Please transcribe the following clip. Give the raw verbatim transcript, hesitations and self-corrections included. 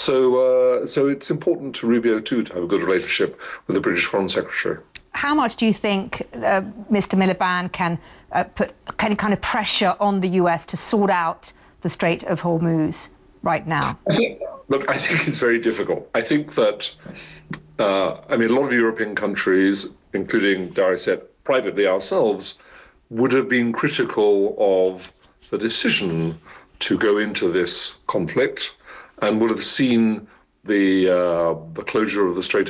So, uh, so it's important to Rubio too to have a good relationship with the British Foreign Secretary. How much do you think uh, Mister Miliband can uh, put any kind of pressure on the U S to sort out the Strait of Hormuz right now? I think, look, I think it's very difficult. I think that, uh, I mean, a lot of European countries, including, dare I say it, privately ourselves, would have been critical of the decision to go into this conflict and would have seen the uh, the closure of the Strait